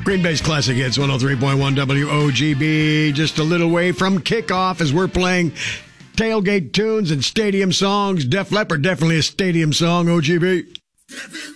Green Bay's Classic Hits, 103.1 WOGB. Just a little way from kickoff as we're playing tailgate tunes and stadium songs. Def Leppard, definitely a stadium song, OGB.